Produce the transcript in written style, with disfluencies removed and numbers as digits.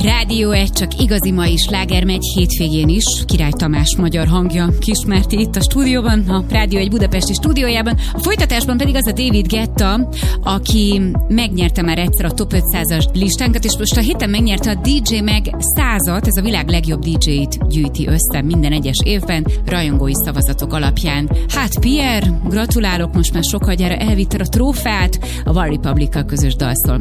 Rádió 1, csak igazi mai sláger megy hétvégén is. Király Tamás magyar hangja kismerti itt a stúdióban, a Rádió 1 budapesti stúdiójában. A folytatásban pedig az a David Guetta, aki megnyerte már egyszer a Top 500-as listánkat, és most a héten megnyerte a DJ Mag 100-at, ez a világ legjobb DJ-t gyűjti össze minden egyes évben, rajongói szavazatok alapján. Hát Pierre, gratulálok, most már sokagyára elvitted a trófeát, a One Republic-kal közös dal szól